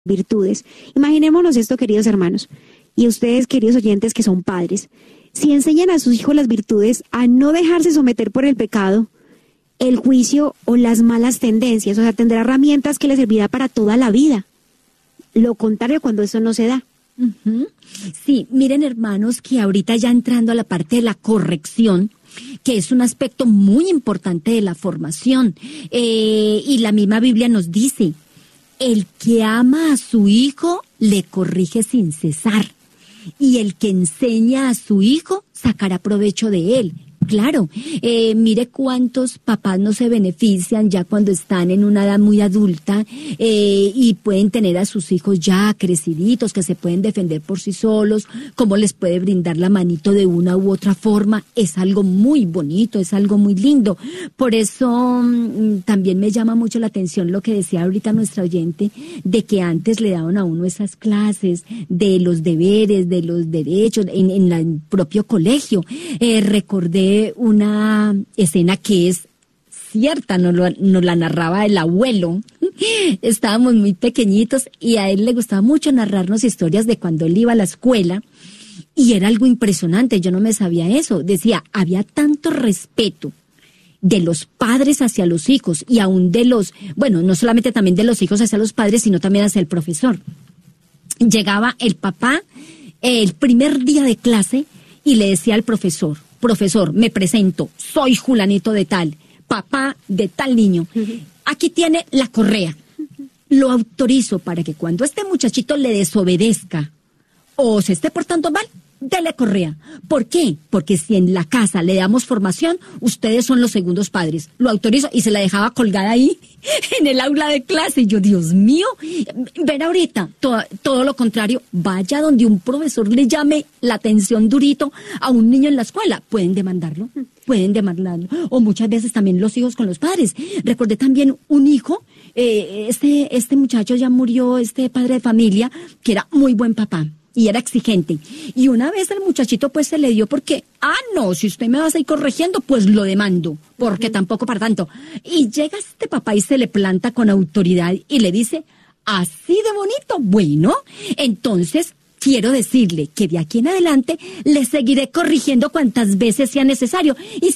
virtudes. Imaginémonos esto, queridos hermanos, y ustedes, queridos oyentes, que son padres. Si enseñan a sus hijos las virtudes, a no dejarse someter por el pecado, el juicio o las malas tendencias, o sea, tendrá herramientas que les servirá para toda la vida. Lo contrario cuando eso no se da. Sí, miren, hermanos, que ahorita ya entrando a la parte de la corrección, que es un aspecto muy importante de la formación, y la misma Biblia nos dice: el que ama a su hijo le corrige sin cesar, y el que enseña a su hijo sacará provecho de él. Claro, mire cuántos papás no se benefician ya cuando están en una edad muy adulta y pueden tener a sus hijos ya creciditos, que se pueden defender por sí solos, cómo les puede brindar la manito de una u otra forma. Es algo muy bonito, es algo muy lindo. Por eso también me llama mucho la atención lo que decía ahorita nuestra oyente, de que antes le daban a uno esas clases de los deberes, de los derechos, en el propio colegio. Recordé una escena que es cierta, nos la narraba el abuelo. Estábamos muy pequeñitos y a él le gustaba mucho narrarnos historias de cuando él iba a la escuela, y era algo impresionante. Yo no me sabía eso. Decía, había tanto respeto de los padres hacia los hijos, y aún de los, bueno, no solamente también de los hijos hacia los padres, sino también hacia el profesor. Llegaba el papá el primer día de clase y le decía al profesor: profesor, me presento, soy Julanito de tal, papá de tal niño. Aquí tiene la correa. Lo autorizo para que cuando este muchachito le desobedezca o se esté portando mal, dele correa. ¿Por qué? Porque si en la casa le damos formación, ustedes son los segundos padres. Lo autorizo, y se la dejaba colgada ahí en el aula de clase. Y yo, Dios mío, ven ahorita, todo lo contrario, vaya donde un profesor le llame la atención durito a un niño en la escuela. Pueden demandarlo. O muchas veces también los hijos con los padres. Recordé también un hijo, este muchacho ya murió, este padre de familia, que era muy buen papá y era exigente. Y una vez el muchachito pues se le dio porque, no, si usted me va a ir corrigiendo, pues lo demando, porque tampoco para tanto. Y llega este papá y se le planta con autoridad y le dice: así de bonito, bueno, entonces quiero decirle que de aquí en adelante le seguiré corrigiendo cuantas veces sea necesario. Y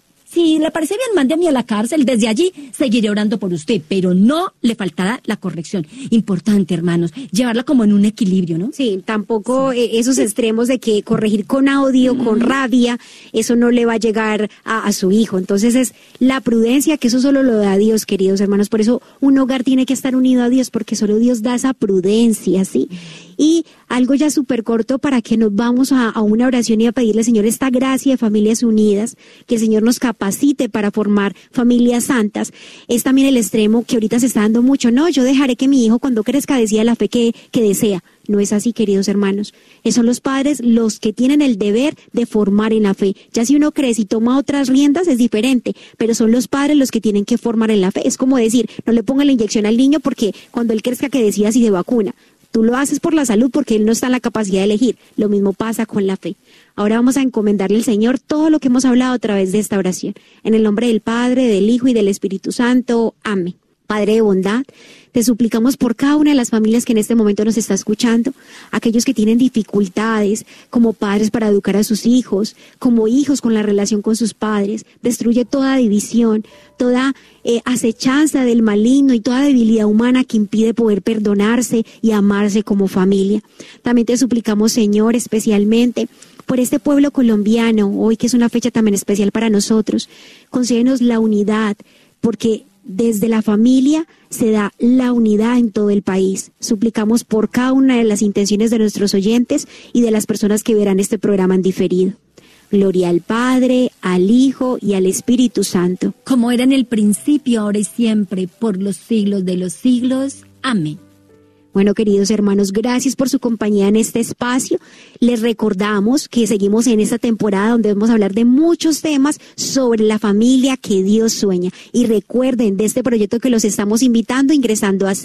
si le parece bien, mándeme a la cárcel. Desde allí seguiré orando por usted, pero no le faltará la corrección. Importante, hermanos, llevarla como en un equilibrio, ¿no? Sí, tampoco esos extremos de que corregir con odio, con rabia, eso no le va a llegar a su hijo. Entonces es la prudencia, que eso solo lo da Dios, queridos hermanos. Por eso un hogar tiene que estar unido a Dios, porque solo Dios da esa prudencia, ¿sí? Y algo ya súper corto para que nos vamos a una oración y a pedirle, Señor, esta gracia de familias unidas, que el Señor nos capacite para formar familias santas. Es también el extremo que ahorita se está dando mucho. No, yo dejaré que mi hijo cuando crezca decida la fe que desea. No es así, queridos hermanos. Son los padres los que tienen el deber de formar en la fe. Ya si uno crece y toma otras riendas es diferente, pero son los padres los que tienen que formar en la fe. Es como decir, no le ponga la inyección al niño porque cuando él crezca que decida si se vacuna. Tú lo haces por la salud porque él no está en la capacidad de elegir. Lo mismo pasa con la fe. Ahora vamos a encomendarle al Señor todo lo que hemos hablado a través de esta oración. En el nombre del Padre, del Hijo y del Espíritu Santo. Amén. Padre de bondad, te suplicamos por cada una de las familias que en este momento nos está escuchando, aquellos que tienen dificultades como padres para educar a sus hijos, como hijos con la relación con sus padres. Destruye toda división, toda acechanza del maligno y toda debilidad humana que impide poder perdonarse y amarse como familia. También te suplicamos, Señor, especialmente por este pueblo colombiano, hoy que es una fecha también especial para nosotros. Concédenos la unidad, porque desde la familia se da la unidad en todo el país. Suplicamos por cada una de las intenciones de nuestros oyentes y de las personas que verán este programa en diferido. Gloria al Padre, al Hijo y al Espíritu Santo. Como era en el principio, ahora y siempre, por los siglos de los siglos. Amén. Bueno, queridos hermanos, gracias por su compañía en este espacio. Les recordamos que seguimos en esta temporada donde vamos a hablar de muchos temas sobre la familia que Dios sueña. Y recuerden de este proyecto que los estamos invitando ingresando a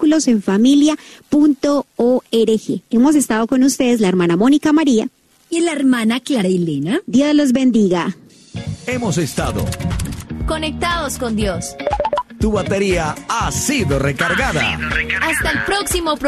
cenáculosenfamilia.org. Hemos estado con ustedes la hermana Mónica María y la hermana Clara Elena. Dios los bendiga. Hemos estado conectados con Dios. tu batería ha sido recargada. Hasta el próximo